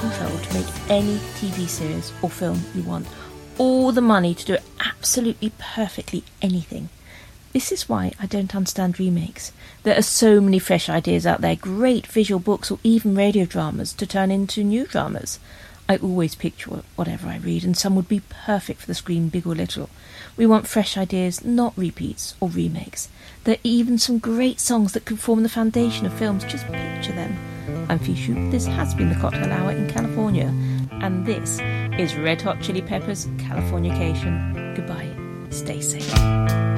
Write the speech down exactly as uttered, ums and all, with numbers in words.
control to make any T V series or film you want. All the money to do absolutely perfectly anything. This is why I don't understand remakes. There are so many fresh ideas out there, great visual books or even radio dramas to turn into new dramas. I always picture whatever I read, and some would be perfect for the screen, big or little. We want fresh ideas, not repeats or remakes. There are even some great songs that could form the foundation of films. Just picture them. I'm Fishu. This has been the Cocktail Hour in California, and this is Red Hot Chili Peppers' Californication. Goodbye. Stay safe.